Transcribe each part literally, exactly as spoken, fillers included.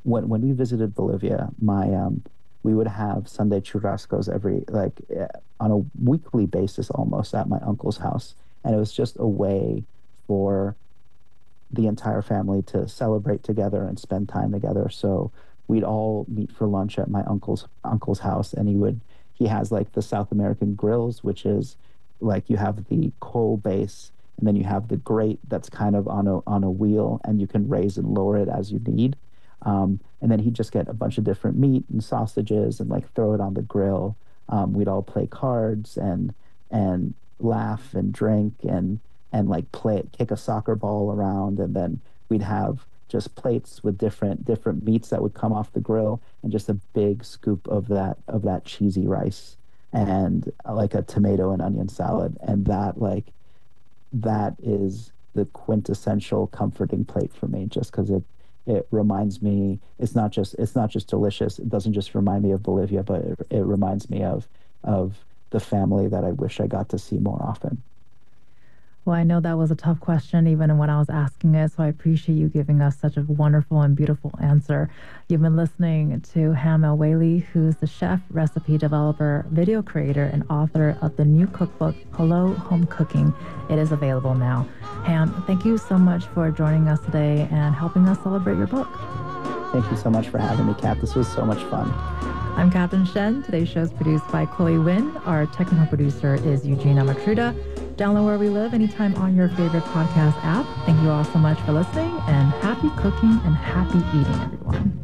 when when we visited Bolivia, my um, we would have Sunday churrascos every like eh, on a weekly basis almost at my uncle's house, and it was just a way for the entire family to celebrate together and spend time together. So we'd all meet for lunch at my uncle's uncle's house, and he would he has like the South American grills, which is like you have the coal base, and then you have the grate that's kind of on a on a wheel, and you can raise and lower it as you need. Um, and then he'd just get a bunch of different meat and sausages and like throw it on the grill. Um, we'd all play cards and and laugh and drink and and like play kick a soccer ball around, and then we'd have just plates with different different meats that would come off the grill, and just a big scoop of that of that cheesy rice, and uh, like a tomato and onion salad. And that like that is the quintessential comforting plate for me, just because it it reminds me it's not just it's not just delicious. It doesn't just remind me of Bolivia, but it, it reminds me of of the family that I wish I got to see more often. Well, I know that was a tough question even when I was asking it, so I appreciate you giving us such a wonderful and beautiful answer. You've been listening to Ham El-Waylly, who's the chef, recipe developer, video creator, and author of the new cookbook, Hello Home Cooking. It is available now. Ham, thank you so much for joining us today and helping us celebrate your book. Thank you so much for having me, Kat. This was so much fun. I'm Catherine Shen. Today's show is produced by Chloe Wynn. Our technical producer is Eugene Amatruda. Download Where We Live anytime on your favorite podcast app. Thank you all so much for listening, and happy cooking and happy eating, everyone.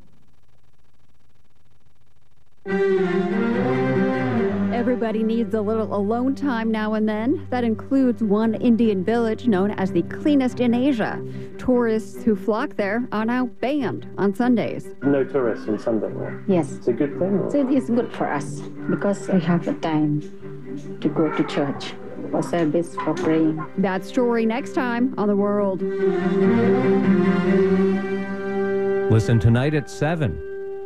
Everybody needs a little alone time now and then. That includes one Indian village known as the cleanest in Asia. Tourists who flock there are now banned on Sundays. No tourists on Sunday? Or? Yes. It's a good thing? Or? So it is good for us because we have the time to go to church for service, for praying. That story next time on The World. Listen tonight at seven.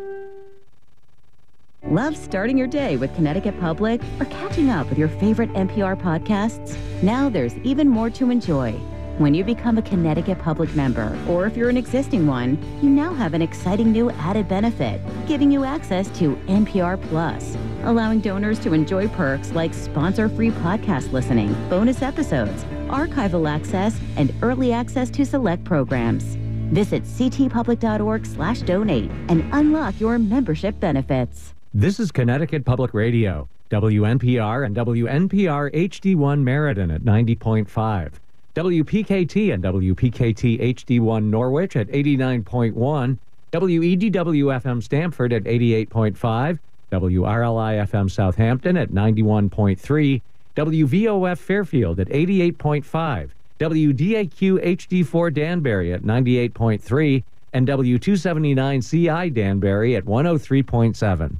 Love starting your day with Connecticut Public or catching up with your favorite N P R podcasts? Now there's even more to enjoy. When you become a Connecticut Public member, or if you're an existing one, you now have an exciting new added benefit, giving you access to N P R Plus, allowing donors to enjoy perks like sponsor-free podcast listening, bonus episodes, archival access, and early access to select programs. Visit ctpublic.org slash donate and unlock your membership benefits. This is Connecticut Public Radio, W N P R and W N P R H D one Meriden at ninety point five, W P K T and W P K T H D one Norwich at eighty-nine point one, W E D W F M Stamford at eighty-eight point five, W R L I F M Southampton at ninety-one point three, W V O F Fairfield at eighty-eight point five, W D A Q H D four Danbury at ninety-eight point three, and W two seventy-nine C I Danbury at one oh three point seven.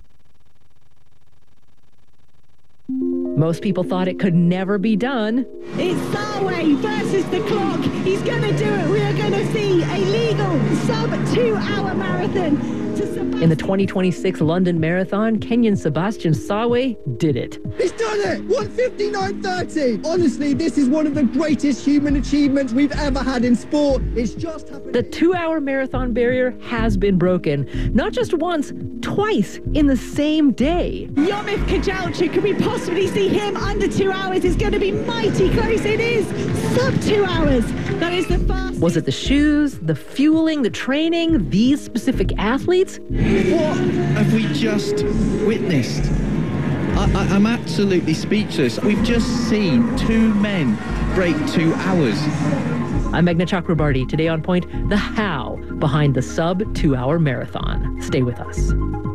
Most people thought it could never be done. It's Sarway versus the clock. He's going to do it. We are going to see a legal sub-two-hour marathon. In the twenty twenty-six London Marathon, Kenyan Sebastian Sawe did it. He's done it! one fifty-nine thirty! Honestly, this is one of the greatest human achievements we've ever had in sport. It's just happened. The two-hour marathon barrier has been broken. Not just once, twice in the same day. Yomif Kajalcha, can we possibly see him under two hours? It's going to be mighty close. It is sub two hours. That is the fastest. Was it the shoes, the fueling, the training, these specific athletes? What have we just witnessed? I, I, I'm absolutely speechless. We've just seen two men break two hours. I'm Meghna Chakrabarty. Today on Point, the how behind the sub two-hour marathon. Stay with us.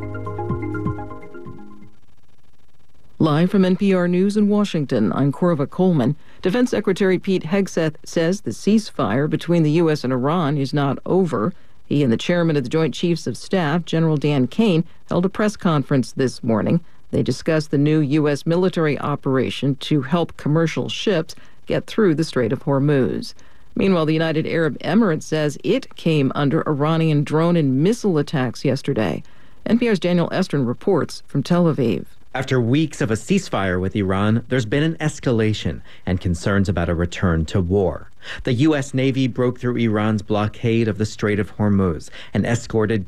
Live from N P R News in Washington, I'm Corva Coleman. Defense Secretary Pete Hegseth says the ceasefire between the U S and Iran is not over. He and the chairman of the Joint Chiefs of Staff, General Dan Kane, held a press conference this morning. They discussed the new U S military operation to help commercial ships get through the Strait of Hormuz. Meanwhile, the United Arab Emirates says it came under Iranian drone and missile attacks yesterday. N P R's Daniel Estrin reports from Tel Aviv. After weeks of a ceasefire with Iran, there's been an escalation and concerns about a return to war. The U S Navy broke through Iran's blockade of the Strait of Hormuz and escorted